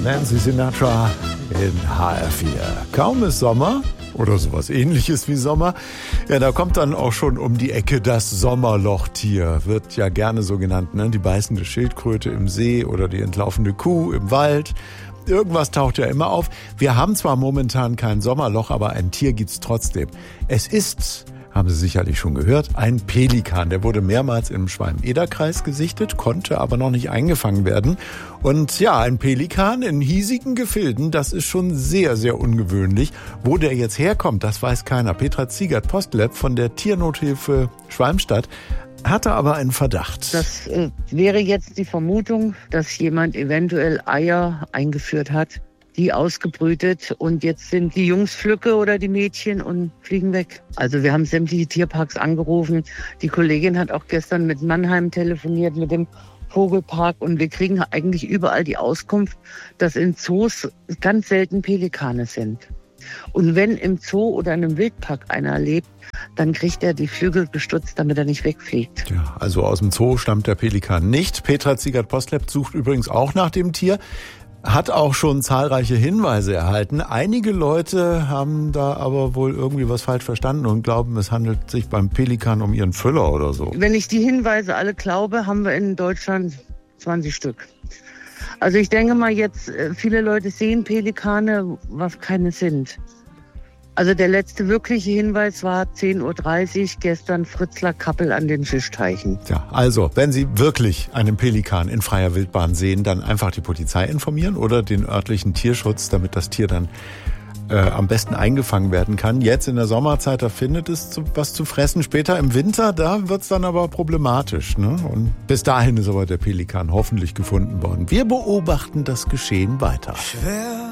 Nancy Sinatra in HR4. Kaum ist Sommer oder sowas Ähnliches wie Sommer, ja, da kommt dann auch schon um die Ecke das Sommerlochtier. Wird ja gerne so genannt, ne? Die beißende Schildkröte im See oder die entlaufene Kuh im Wald. Irgendwas taucht ja immer auf. Wir haben zwar momentan kein Sommerloch, aber ein Tier gibt's trotzdem. Es ist, haben Sie sicherlich schon gehört, ein Pelikan. Der wurde mehrmals im Schwalm-Eder-Kreis gesichtet, konnte aber noch nicht eingefangen werden. Und ja, ein Pelikan in hiesigen Gefilden, das ist schon sehr, sehr ungewöhnlich. Wo der jetzt herkommt, das weiß keiner. Petra Ziegert-Postleb von der Tiernothilfe Schwalmstadt hatte aber einen Verdacht. Das wäre jetzt die Vermutung, dass jemand eventuell Eier eingeführt hat, die ausgebrütet, und jetzt sind die Jungs Flücke oder die Mädchen und fliegen weg. Also wir haben sämtliche Tierparks angerufen. Die Kollegin hat auch gestern mit Mannheim telefoniert, mit dem Vogelpark, und wir kriegen eigentlich überall die Auskunft, dass in Zoos ganz selten Pelikane sind. Und wenn im Zoo oder in einem Wildpark einer lebt, dann kriegt er die Flügel gestutzt, damit er nicht wegfliegt. Ja, also aus dem Zoo stammt der Pelikan nicht. Petra Ziegert-Postleb sucht übrigens auch nach dem Tier. Hat auch schon zahlreiche Hinweise erhalten. Einige Leute haben da aber wohl irgendwie was falsch verstanden und glauben, es handelt sich beim Pelikan um ihren Füller oder so. Wenn ich die Hinweise alle glaube, haben wir in Deutschland 20 Stück. Also ich denke mal jetzt, viele Leute sehen Pelikane, was keine sind. Also der letzte wirkliche Hinweis war 10:30 Uhr gestern Fritzlar Kappel an den Fischteichen. Ja, also, wenn Sie wirklich einen Pelikan in freier Wildbahn sehen, dann einfach die Polizei informieren oder den örtlichen Tierschutz, damit das Tier dann am besten eingefangen werden kann. Jetzt in der Sommerzeit, da findet es was zu fressen. Später im Winter, da wird's dann aber problematisch, ne? Und bis dahin ist aber der Pelikan hoffentlich gefunden worden. Wir beobachten das Geschehen weiter. Schwer